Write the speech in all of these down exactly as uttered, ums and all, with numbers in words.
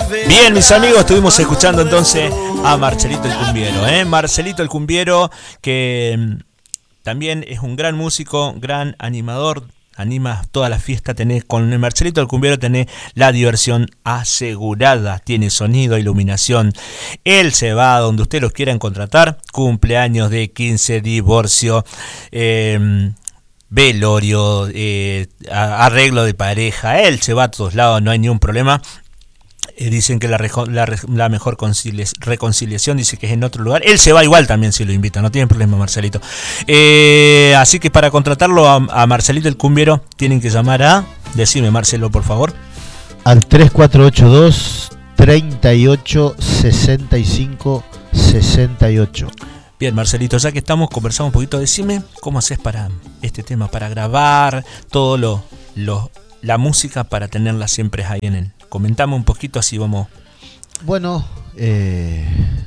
Bien, mis amigos, estuvimos escuchando entonces a Marcelito el Cumbiero, ¿eh? Marcelito el Cumbiero, que mmm, también es un gran músico, gran animador, anima toda la fiesta. Tenés, con el Marcelito el Cumbiero tenés la diversión asegurada, tiene sonido, iluminación. Él se va a donde ustedes los quieran contratar, cumpleaños de quince, divorcio, eh, velorio, eh, arreglo de pareja. Él se va a todos lados, no hay ningún problema. Eh, dicen que la, rejo, la, la mejor reconciliación dice que es en otro lugar. Él se va igual también si lo invita, no tiene problema Marcelito. Eh, así que para contratarlo a, a Marcelito el Cumbiero tienen que llamar a... Decime Marcelo, por favor. Al tres cuatro ocho dos, tres ocho, seis cinco, seis ocho. Bien, Marcelito, ya que estamos, conversamos un poquito. Decime cómo haces para este tema, para grabar todo lo, lo la música, para tenerla siempre ahí en él. Comentame un poquito, así vamos. Bueno, eh,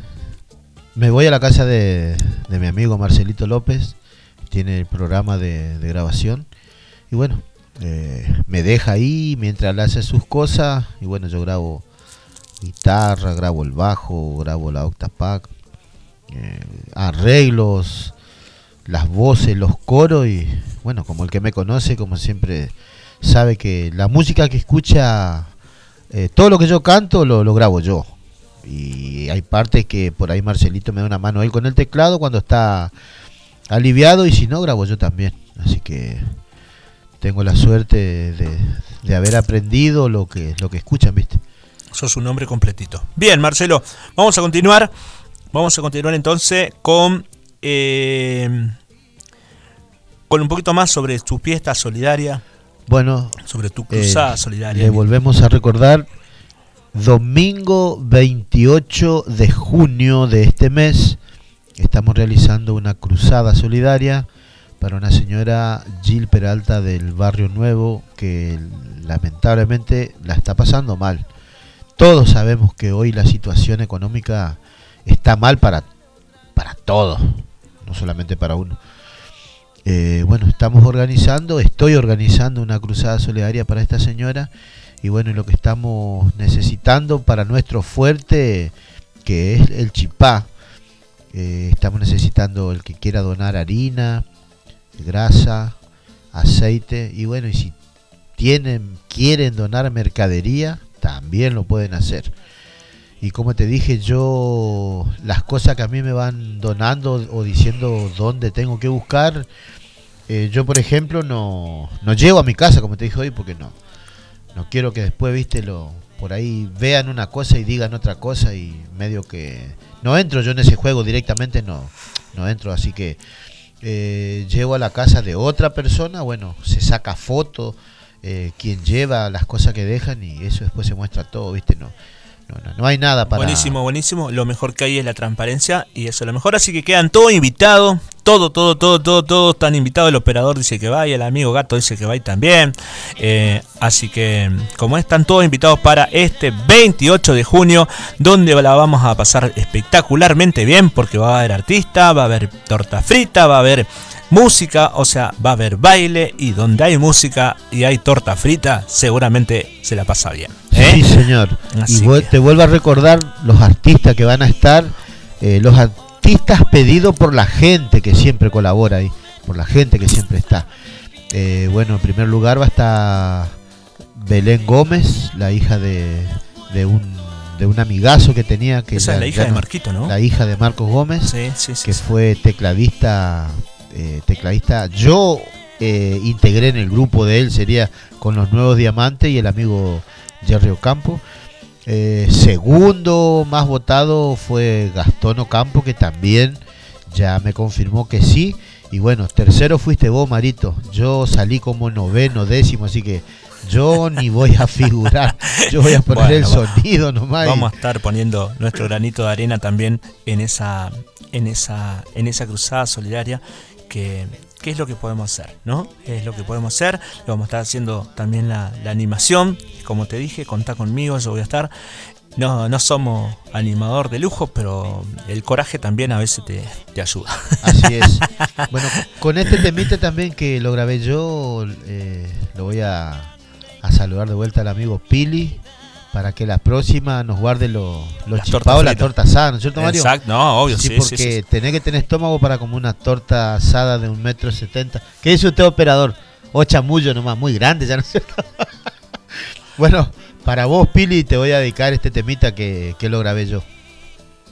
me voy a la casa de, de mi amigo Marcelito López, tiene el programa de, de grabación, y bueno, eh, me deja ahí mientras él hace sus cosas, y bueno, yo grabo guitarra, grabo el bajo, grabo la octapack, eh, arreglos, las voces, los coros, y bueno, como el que me conoce, como siempre, sabe que la música que escucha... Eh, todo lo que yo canto lo, lo grabo yo, y hay partes que por ahí Marcelito me da una mano él con el teclado cuando está aliviado, y si no, grabo yo también. Así que tengo la suerte de, de haber aprendido lo que, lo que escuchan, ¿viste? Sos un hombre completito. Bien, Marcelo, vamos a continuar. Vamos a continuar entonces con eh, con un poquito más sobre tu fiesta solidaria. Bueno, sobre tu cruzada eh, solidaria. Le volvemos a recordar, domingo veintiocho de junio de este mes, estamos realizando una cruzada solidaria para una señora Gil Peralta del Barrio Nuevo, que lamentablemente la está pasando mal. Todos sabemos que hoy la situación económica está mal para, para todos, no solamente para uno. Eh, bueno, estamos organizando, estoy organizando una cruzada solidaria para esta señora, y bueno, y lo que estamos necesitando para nuestro fuerte, que es el chipá, eh, estamos necesitando el que quiera donar harina, grasa, aceite, y bueno, y si tienen, quieren donar mercadería, también lo pueden hacer. Y como te dije yo, las cosas que a mí me van donando o diciendo dónde tengo que buscar, eh, yo por ejemplo no, no llevo a mi casa, como te dije hoy, porque no, no quiero que después, viste, lo, por ahí vean una cosa y digan otra cosa, y medio que no entro yo en ese juego directamente, no, no entro, así que eh, llego a la casa de otra persona, bueno, se saca foto, eh, quien lleva las cosas que dejan, y eso después se muestra todo, viste, no. No, no, no hay nada para... Buenísimo, buenísimo. Lo mejor que hay es la transparencia, y eso es lo mejor. Así que quedan todos invitados. Todo, todo, todo, todo, todos están invitados. El operador dice que va, y el amigo Gato dice que va y también. Eh, así que, como están todos invitados para este veintiocho de junio, donde la vamos a pasar espectacularmente bien, porque va a haber artista, va a haber torta frita, va a haber música, o sea, va a haber baile, y donde hay música y hay torta frita, seguramente se la pasa bien, ¿eh? Sí, señor. Así y que... te vuelvo a recordar los artistas que van a estar, eh, los artistas pedidos por la gente que siempre colabora ahí, por la gente que siempre está. Eh, bueno, en primer lugar va a estar Belén Gómez, la hija de, de un de un amigazo que tenía, que esa ya, es la hija de no, Marquito, ¿no? La hija de Marcos Gómez, sí, sí, sí, que sí. fue tecladista. Eh, tecladista, yo eh, integré en el grupo de él, sería con los Nuevos Diamantes y el amigo Jerry Ocampo. Eh, segundo más votado fue Gastón Ocampo, que también ya me confirmó que sí. Y bueno, tercero fuiste vos, Marito. Yo salí como noveno, décimo, así que yo ni voy a figurar. Yo voy a poner bueno, el sonido nomás. Vamos a estar poniendo nuestro granito de arena también en esa, en esa, en esa cruzada solidaria. Que, ¿Qué es lo que podemos hacer? ¿No? Es lo que podemos hacer. Lo vamos a estar haciendo también la, la animación. Como te dije, contá conmigo, yo voy a estar. No, no somos animador de lujo, pero el coraje también a veces te, te ayuda. Así es. Bueno, con este temita también que lo grabé yo, eh, lo voy a, a saludar de vuelta al amigo Pili, para que la próxima nos guarde los lo Las chispados, tortas la fritas. torta asada, ¿no es cierto, Mario? Exacto, no, obvio, Sí, sí, porque sí, sí. tenés que tener estómago para como una torta asada de un metro setenta. ¿Qué dice usted, operador? O chamullo nomás, muy grande, ya no sé. Bueno, para vos, Pili, te voy a dedicar este temita que, que lo grabé yo.